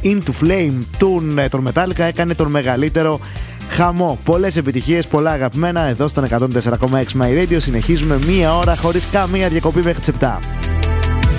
Into Flame των Metallica έκανε τον μεγαλύτερο χαμό. Πολλές επιτυχίες, πολλά αγαπημένα εδώ στον 104,6 My Radio. Συνεχίζουμε μία ώρα χωρίς καμία διακοπή μέχρι τις 7.